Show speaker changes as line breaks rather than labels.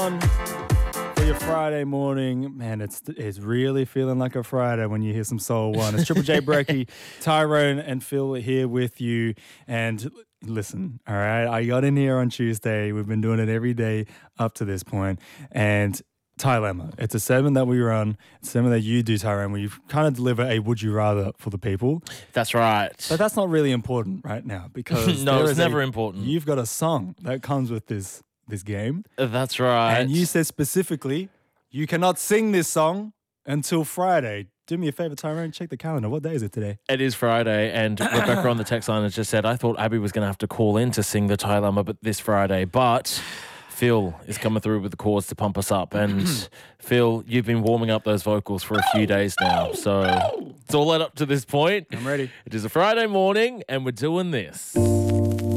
on for your Friday morning. Man, it's really feeling like a Friday when you hear some Soul One. It's Triple J Brecky, Tyrone and Phil here with you. And listen, all right, I got in here on Tuesday. We've been doing it every day up to this point. And Tylemma. It's a segment that we run. It's a segment that you do, Tyrone, where you kind of deliver a would you rather for the people.
That's right.
But that's not really important right now because
no, it's never important.
You've got a song that comes with this game.
That's right.
And you said specifically you cannot sing this song until Friday. Do me a favor, Tyrone, check the calendar. What day is it today?
It is Friday, and Rebecca on the text line has just said, I thought Abby was going to have to call in to sing the Tylemma but this Friday, but Phil is coming through with the chords to pump us up. And Phil, you've been warming up those vocals for a few days now. So it's all led up to this point.
I'm ready.
It is a Friday morning and we're doing this.